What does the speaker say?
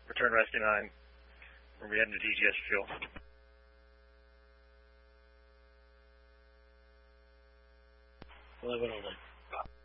Return Rescue 9. We're heading to DGS fuel. 1109.